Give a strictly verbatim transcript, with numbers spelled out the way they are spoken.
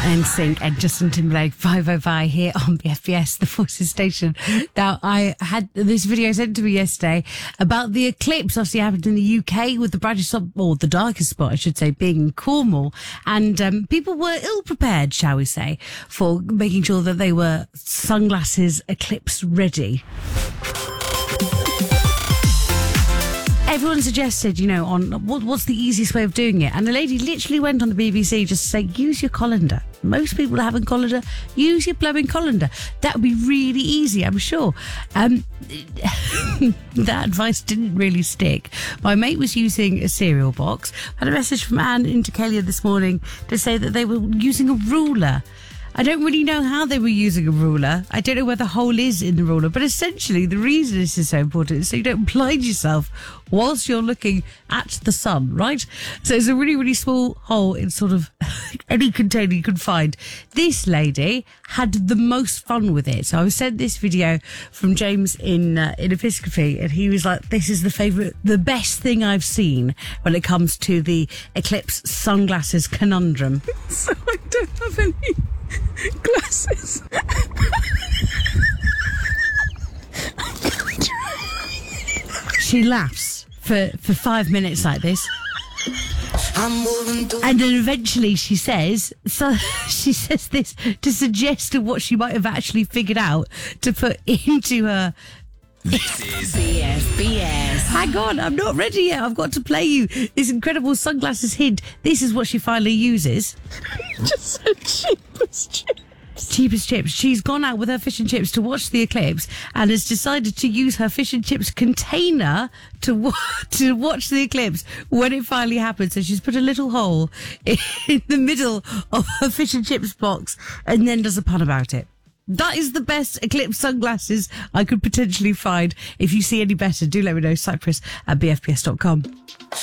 N Sync and Justin Timberlake, five oh five here on B F B S, the Forces Station. Now, I had this video sent to me yesterday about the eclipse obviously happened in the U K with the brightest spot, or the darkest spot, I should say, being in Cornwall. And um, people were ill-prepared, shall we say, for making sure that they were sunglasses eclipse ready. Everyone suggested, you know, on what, what's the easiest way of doing it. And the lady literally went on the B B C just to say, use your colander. Most people are having colander. Use your blooming colander. That would be really easy, I'm sure. Um, that advice didn't really stick. My mate was using a cereal box. I had a message from Anne in Decalia this morning to say that they were using a ruler. I don't really know how they were using a ruler. I don't know where the hole is in the ruler, but essentially the reason this is so important is so you don't blind yourself whilst you're looking at the sun, right? So it's a really, really small hole in sort of any container you can find. This lady had the most fun with it. So I was sent this video from James in uh, in Episcopi, and he was like, this is the favourite, the best thing I've seen when it comes to the eclipse sunglasses conundrum. So I don't have any glasses. She laughs for, for five minutes like this. And then eventually she says, so she says this to suggest what she might have actually figured out to put into her. This is B F B S. Hang on, I'm not ready yet. I've got to play you this incredible sunglasses hint. This is what she finally uses. Just said cheapest chips. Cheapest chips. She's gone out with her fish and chips to watch the eclipse and has decided to use her fish and chips container to wa- to watch the eclipse when it finally happens. So she's put a little hole in the middle of her fish and chips box and then does a pun about it. That is the best eclipse sunglasses I could potentially find. If you see any better, do let me know. Cyprus at b f b s dot com.